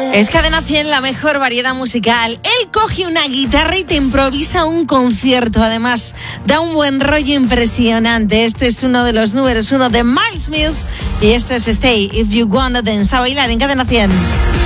Es Cadena 100, la mejor variedad musical. Él coge una guitarra y te improvisa un concierto. Además, da un buen rollo impresionante. Este es uno de los números 1 de Miles Mills. Y este es Stay If You Wanna Dance. A bailar en Cadena 100.